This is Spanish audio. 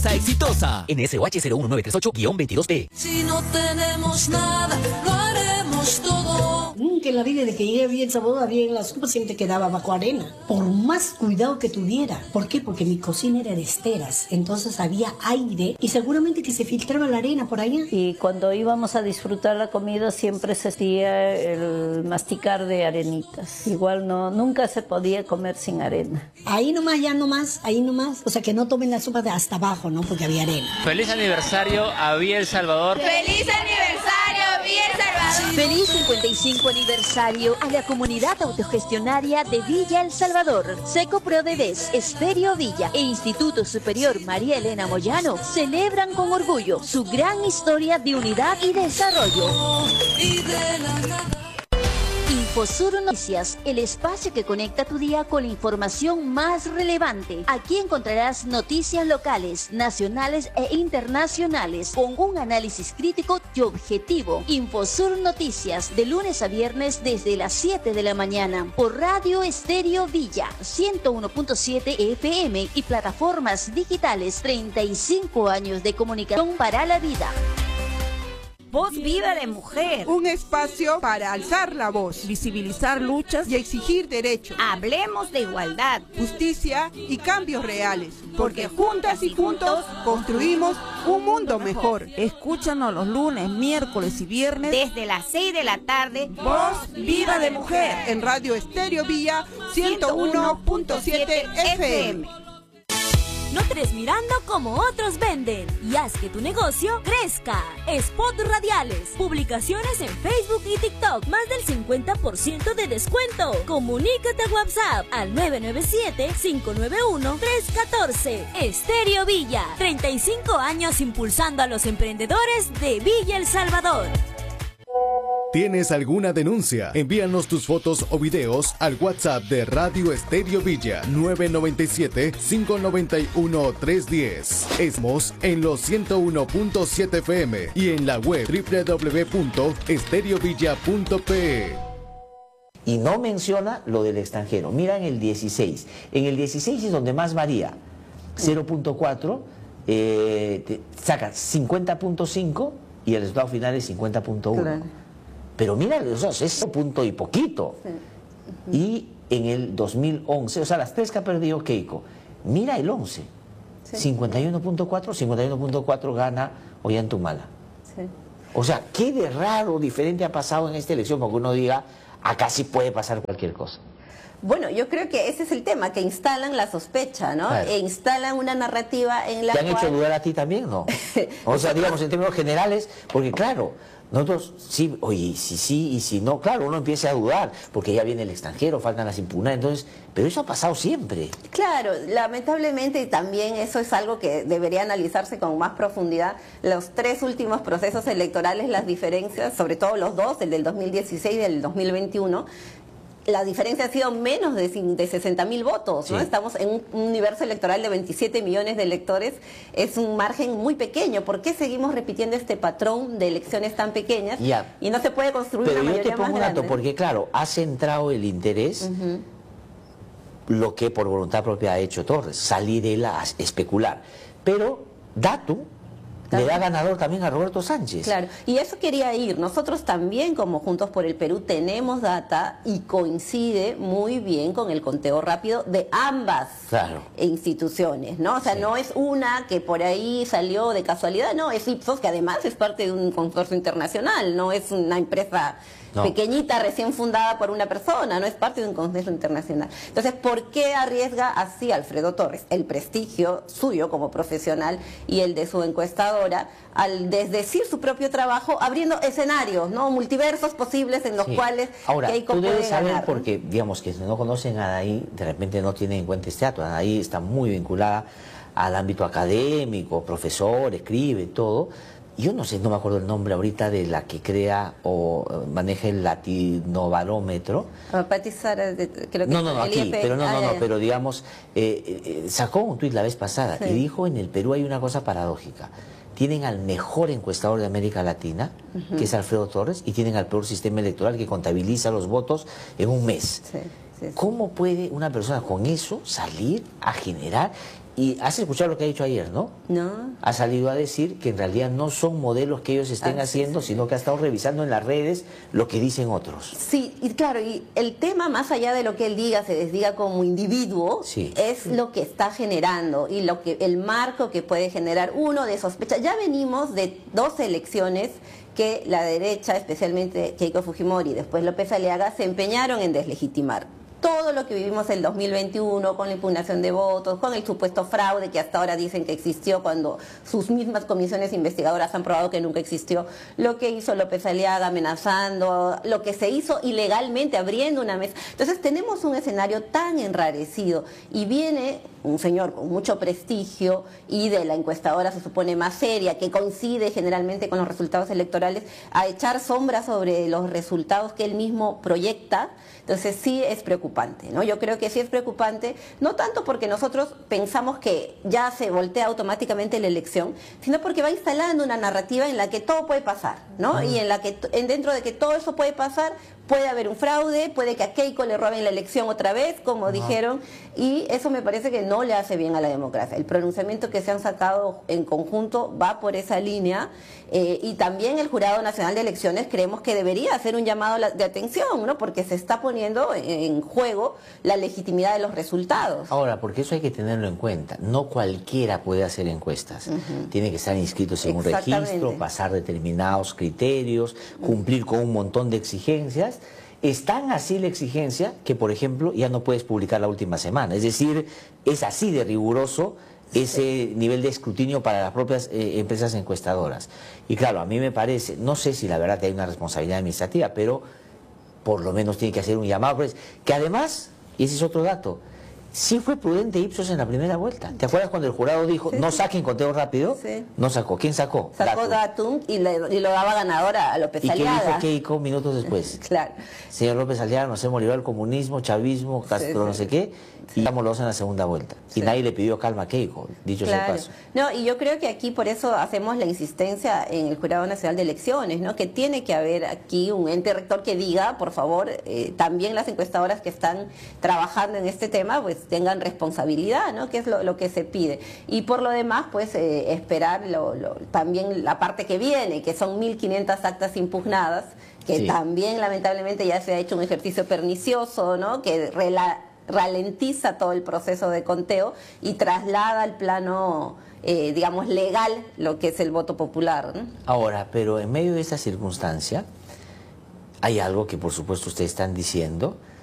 empresa exitosa. NSOH 01938-22P. Si no tenemos nada, lo haremos todo. Nunca en la vida de que llegue bien sabor, bien la sopa siempre quedaba bajo arena. Por más cuidado que tuviera. ¿Por qué? Porque mi cocina era de esteras. Entonces había aire y seguramente que se filtraba la arena por allá. Y cuando íbamos a disfrutar la comida siempre se hacía el masticar de arenitas. Igual nunca se podía comer sin arena. Ahí nomás, ya nomás, ahí nomás. O sea, que no tomen la sopa de hasta abajo, ¿no? Porque había arena. Feliz aniversario a Villa El Salvador. ¡Feliz aniversario, Villa El Salvador! Feliz 55 aniversario a la comunidad autogestionaria de Villa El Salvador. Seco Prodevés, Estéreo Villa e Instituto Superior María Elena Moyano celebran con orgullo su gran historia de unidad y desarrollo. Infosur Noticias, el espacio que conecta tu día con la información más relevante. Aquí encontrarás noticias locales, nacionales e internacionales con un análisis crítico y objetivo. Infosur Noticias, de lunes a viernes desde las 7 de la mañana por Radio Estéreo Villa 101.7 FM y plataformas digitales. 35 años de comunicación para la vida. Voz Viva de Mujer. Un espacio para alzar la voz, visibilizar luchas y exigir derechos. Hablemos de igualdad, justicia y cambios reales. Porque juntas y juntos construimos un mundo mejor. Escúchanos los lunes, miércoles y viernes desde las 6 de la tarde. Voz Viva de Mujer en Radio Estéreo Villa 101.7 FM. No te estés mirando como otros venden y haz que tu negocio crezca. Spot radiales, publicaciones en Facebook y TikTok, más del 50% de descuento. Comunícate a WhatsApp al 997-591-314. Estéreo Villa, 35 años impulsando a los emprendedores de Villa El Salvador. ¿Tienes alguna denuncia? Envíanos tus fotos o videos al WhatsApp de Radio Estéreo Villa 997-591-310. Estamos en los 101.7 FM y en la web www.estereovilla.pe. Y no menciona lo del extranjero. Mira en el 16. En el 16 es donde más varía. 0.4, saca 50.5 y el resultado final es 50.1. Claro. Pero mira, es un punto y poquito. Sí. Y en el 2011, o sea, las tres que ha perdido Keiko, mira el 11, sí. 51.4 gana Ollantumala. Sí. O sea, ¿qué de raro, diferente ha pasado en esta elección? Porque uno diga, acá sí puede pasar cualquier cosa. Bueno, yo creo que ese es el tema, que instalan la sospecha, ¿no? Claro. E instalan una narrativa en la cual... ¿Te han hecho dudar a ti también, no? O sea, digamos, en términos generales, porque claro... Nosotros, sí, oye, si sí y si no, claro, uno empieza a dudar, porque ya viene el extranjero, faltan las impugnadas, entonces, pero eso ha pasado siempre. Claro, lamentablemente también eso es algo que debería analizarse con más profundidad. Los tres últimos procesos electorales, las diferencias, sobre todo los dos, el del 2016 y el 2021, la diferencia ha sido menos de 60.000 votos, ¿no? Sí. Estamos en un universo electoral de 27 millones de electores, es un margen muy pequeño. ¿Por qué seguimos repitiendo este patrón de elecciones tan pequeñas y no se puede construir una mayoría más grande? Pero yo te pongo un dato, porque claro, ha centrado el interés, lo que por voluntad propia ha hecho Torres, salir él a especular. Pero Datu le da ganador también a Roberto Sánchez. Claro, y eso quería ir. Nosotros también, como Juntos por el Perú, tenemos data y coincide muy bien con el conteo rápido de ambas instituciones, ¿no? O sea, no es una que por ahí salió de casualidad, no, es Ipsos, que además es parte de un consorcio internacional, no es una empresa pequeñita, recién fundada por una persona, no es parte de un consorcio internacional. Entonces, ¿por qué arriesga así Alfredo Torres? El prestigio suyo como profesional y el de su encuestadora al desdecir su propio trabajo, abriendo escenarios, ¿no? Multiversos posibles en los cuales ahora, Keiko tú debes puede saber, ganar, porque, digamos, que si no conocen a Anaí, de repente no tienen en cuenta este dato. Anaí está muy vinculada al ámbito académico, profesor, escribe, todo. Yo no sé, no me acuerdo el nombre ahorita de la que crea o maneja el latinobarómetro. Pati Sara, creo que no, aquí, pero pero digamos, sacó un tuit la vez pasada y dijo: en el Perú hay una cosa paradójica. Tienen al mejor encuestador de América Latina, que es Alfredo Torres, y tienen al peor sistema electoral que contabiliza los votos en un mes. ¿Cómo puede una persona con eso salir a generar Y has escuchado lo que ha dicho ayer, ¿no? No. Ha salido a decir que en realidad no son modelos que ellos estén haciendo, sino que ha estado revisando en las redes lo que dicen otros. Sí, y claro, y el tema, más allá de lo que él diga, se desdiga como individuo, es lo que está generando y lo que el marco que puede generar uno de sospecha. Ya venimos de 2 elecciones que la derecha, especialmente Keiko Fujimori y después López Aliaga, se empeñaron en deslegitimar. Todo lo que vivimos en el 2021 con la impugnación de votos, con el supuesto fraude que hasta ahora dicen que existió cuando sus mismas comisiones investigadoras han probado que nunca existió, lo que hizo López Aliaga amenazando, lo que se hizo ilegalmente abriendo una mesa. Entonces tenemos un escenario tan enrarecido y viene un señor con mucho prestigio y de la encuestadora se supone más seria, que coincide generalmente con los resultados electorales, a echar sombra sobre los resultados que él mismo proyecta. Entonces sí es preocupante, ¿no? Yo creo que sí es preocupante, no tanto porque nosotros pensamos que ya se voltea automáticamente la elección, sino porque va instalando una narrativa en la que todo puede pasar, ¿no? Y en la que dentro de que todo eso puede pasar, puede haber un fraude, puede que a Keiko le roben la elección otra vez, como dijeron, y eso me parece que no le hace bien a la democracia. El pronunciamiento que se han sacado en conjunto va por esa línea, y también el Jurado Nacional de Elecciones creemos que debería hacer un llamado de atención, ¿no? Porque se está poniendo en juego la legitimidad de los resultados. Ahora, porque eso hay que tenerlo en cuenta, no cualquiera puede hacer encuestas, tiene que estar inscritos en un registro, pasar determinados criterios, cumplir con un montón de exigencias. Es tan así la exigencia que, por ejemplo, ya no puedes publicar la última semana. Es decir, es así de riguroso ese nivel de escrutinio para las propias empresas encuestadoras. Y claro, a mí me parece, no sé si la verdad que hay una responsabilidad administrativa, pero por lo menos tiene que hacer un llamado. Que además, y ese es otro dato, sí fue prudente Ipsos en la primera vuelta. ¿Te acuerdas cuando el jurado dijo, no saquen conteo rápido? No sacó. ¿Quién sacó? Sacó Datum y lo daba ganadora a López Aliaga. ¿Y qué dijo Keiko minutos después? Claro. Señor López Aliaga, nos hemos librado el comunismo, chavismo, Castro, no sé qué, y vamos los en la segunda vuelta. Y nadie le pidió calma a Keiko, dicho sea paso. No, y yo creo que aquí por eso hacemos la insistencia en el Jurado Nacional de Elecciones, ¿no? Que tiene que haber aquí un ente rector que diga, por favor, también las encuestadoras que están trabajando en este tema, pues tengan responsabilidad, ¿no? Que es lo que se pide. Y por lo demás, pues esperar también la parte que viene, que son 1.500 actas impugnadas, que también lamentablemente ya se ha hecho un ejercicio pernicioso, ¿no? Que ralentiza todo el proceso de conteo y traslada al plano, digamos, legal lo que es el voto popular, ¿no? Ahora, pero en medio de esta circunstancia, hay algo que por supuesto ustedes están diciendo,